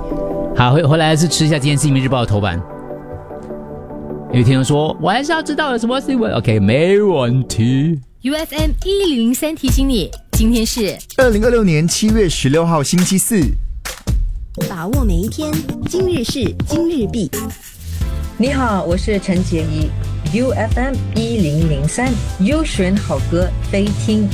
好，回来是吃一下今天《新民日报》的头版。有听众说，我还是要知道有什么新闻。OK， 没问题。 UFM 1003提醒你，今天是 2026年7月16号星期四。 把握每一天，今日事今日毕。 你好，我是陈洁仪。UFM 1003，优选好歌非听